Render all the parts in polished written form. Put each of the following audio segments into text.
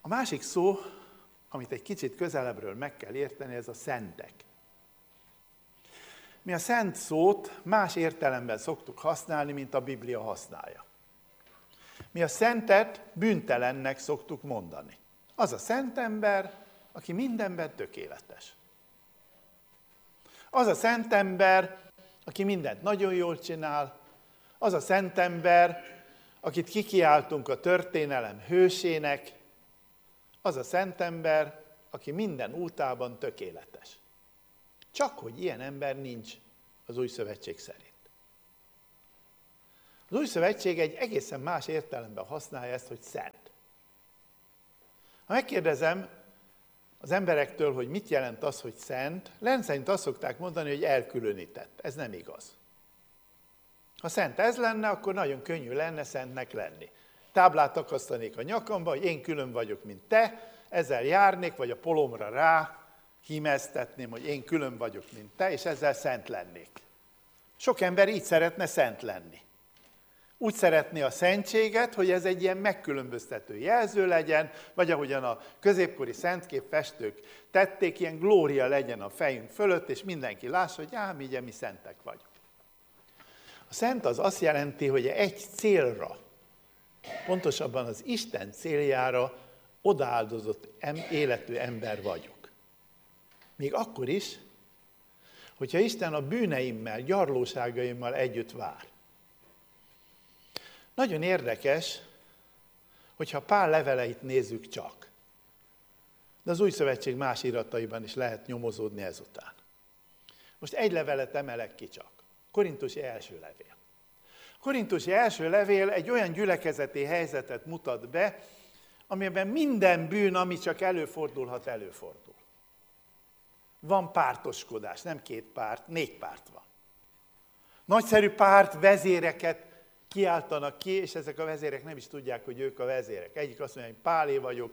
A másik szó, amit egy kicsit közelebbről meg kell érteni, ez a szentek. Mi a szent szót más értelemben szoktuk használni, mint a Biblia használja. Mi a szentet bűntelennek szoktuk mondani. Az a szent ember, aki mindenben tökéletes. Az a szent ember, aki mindent nagyon jól csinál, az a szent ember, akit kikiáltunk a történelem hősének, az a szent ember, aki minden útában tökéletes. Csak hogy ilyen ember nincs az Új Szövetség szerint. Az Új Szövetség egy egészen más értelemben használja ezt, hogy szent. Ha megkérdezem az emberektől, hogy mit jelent az, hogy szent, rendszerint azt szokták mondani, hogy elkülönített. Ez nem igaz. Ha szent ez lenne, akkor nagyon könnyű lenne szentnek lenni. Táblát akasztanék a nyakamba, hogy én külön vagyok, mint te, ezzel járnék, vagy a polomra rá hímeztetném, hogy én külön vagyok, mint te, és ezzel szent lennék. Sok ember így szeretne szent lenni. Úgy szeretné a szentséget, hogy ez egy ilyen megkülönböztető jelző legyen, vagy ahogyan a középkori szentképfestők tették, ilyen glória legyen a fejünk fölött, és mindenki lássa, hogy ám, így mi szentek vagyunk. A szent az azt jelenti, hogy egy célra, pontosabban az Isten céljára odaáldozott életű ember vagyok. Még akkor is, hogyha Isten a bűneimmel, gyarlóságaimmal együtt vár. Nagyon érdekes, hogyha Pál leveleit nézzük csak. De az Új Szövetség más irataiban is lehet nyomozódni ezután. Most egy levelet emelek ki csak. Korintusi első levél. A korintusi első levél egy olyan gyülekezeti helyzetet mutat be, amiben minden bűn, ami csak előfordulhat, előfordul. Van pártoskodás, nem 2 párt, 4 párt van. Nagyszerű párt vezéreket kiáltanak ki, és ezek a vezérek nem is tudják, hogy ők a vezérek. Egyik azt mondja, hogy Pálé vagyok,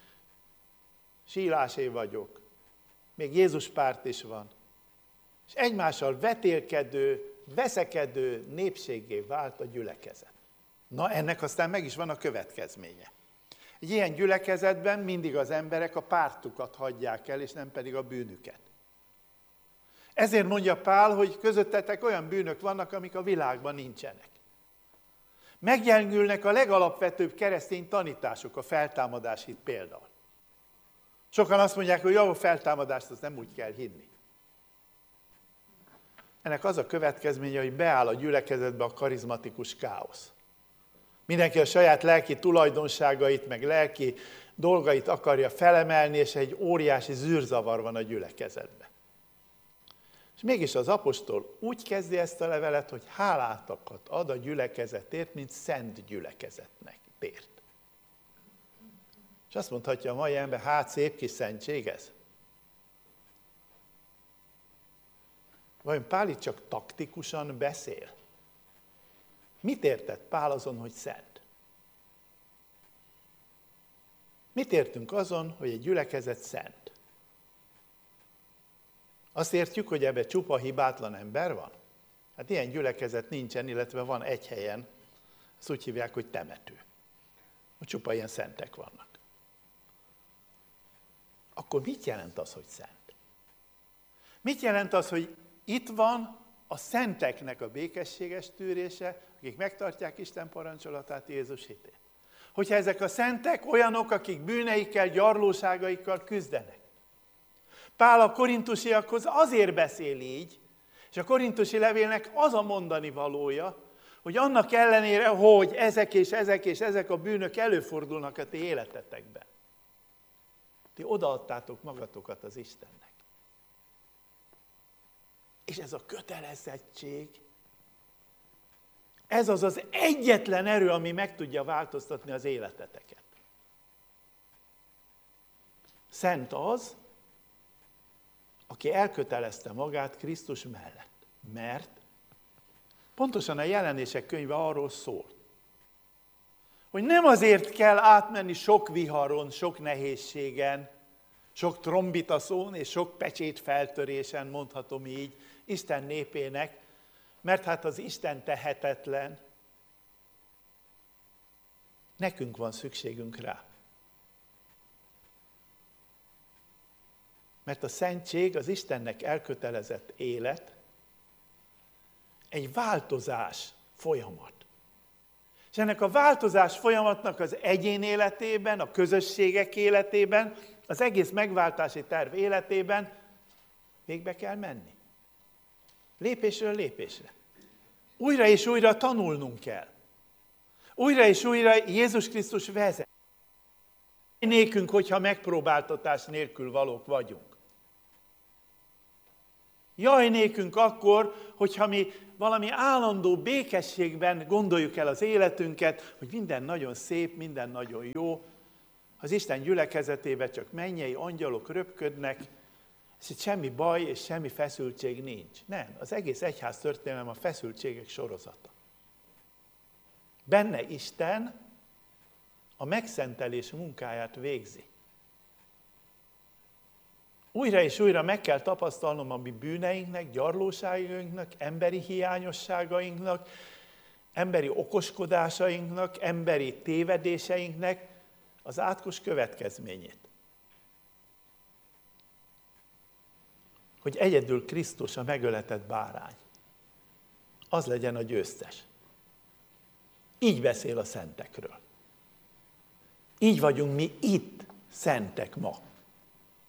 Sílásé vagyok, még Jézus párt is van. És egymással vetélkedő, veszekedő népséggé vált a gyülekezet. Na, ennek aztán meg is van a következménye. Egy ilyen gyülekezetben mindig az emberek a pártukat hagyják el, és nem pedig a bűnüket. Ezért mondja Pál, hogy közöttetek olyan bűnök vannak, amik a világban nincsenek. Meggyengülnek a legalapvetőbb keresztény tanítások, a feltámadás hit például. Sokan azt mondják, hogy a feltámadást azt nem úgy kell hinni. Ennek az a következménye, hogy beáll a gyülekezetbe a karizmatikus káosz. Mindenki a saját lelki tulajdonságait, meg lelki dolgait akarja felemelni, és egy óriási zűrzavar van a gyülekezetben. És mégis az apostol úgy kezdi ezt a levelet, hogy hálátakat ad a gyülekezetért, mint szent gyülekezetnek tért. És azt mondhatja a mai ember, hát szép kis szentség ez. Vajon Pál itt csak taktikusan beszél? Mit értett Pál azon, hogy szent? Mit értünk azon, hogy egy gyülekezet szent? Azt értjük, hogy ebben csupa hibátlan ember van? Hát ilyen gyülekezet nincsen, illetve van egy helyen, ezt úgy hívják, hogy temető. Hogy csupa ilyen szentek vannak. Akkor mit jelent az, hogy szent? Mit jelent az, hogy itt van a szenteknek a békességes tűrése, akik megtartják Isten parancsolatát, Jézus hitét? Hogyha ezek a szentek olyanok, akik bűneikkel, gyarlóságaikkal küzdenek. Pál a korintusiakhoz azért beszél így, és a korintusi levélnek az a mondani valója, hogy annak ellenére, hogy ezek a bűnök előfordulnak a ti életetekben. Ti odaadtátok magatokat az Istennek. És ez a kötelezettség, ez az az egyetlen erő, ami meg tudja változtatni az életeteket. Szent az, aki elkötelezte magát Krisztus mellett. Mert pontosan a Jelenések könyve arról szól, hogy nem azért kell átmenni sok viharon, sok nehézségen, sok trombitaszón és sok pecsét feltörésen, mondhatom így, Isten népének, mert hát az Isten tehetetlen. Nekünk van szükségünk rá. Mert a szentség, az Istennek elkötelezett élet egy változás folyamat. És ennek a változás folyamatnak az egyén életében, a közösségek életében, az egész megváltási terv életében végbe kell menni. Lépésről lépésre. Újra és újra tanulnunk kell. Újra és újra Jézus Krisztus vezet. Nékünk, hogyha megpróbáltatás nélkül valók vagyunk. Jaj nékünk akkor, hogyha mi valami állandó békességben gondoljuk el az életünket, hogy minden nagyon szép, minden nagyon jó, az Isten gyülekezetében csak mennyei angyalok röpködnek, és itt semmi baj és semmi feszültség nincs. Nem, az egész egyház történelem a feszültségek sorozata. Benne Isten a megszentelés munkáját végzi. Újra és újra meg kell tapasztalnom a mi bűneinknek, gyarlóságainknak, emberi hiányosságainknak, emberi okoskodásainknak, emberi tévedéseinknek az átkos következményét. Hogy egyedül Krisztus a megöletett bárány. Az legyen a győztes. Így beszél a szentekről. Így vagyunk mi itt szentek ma.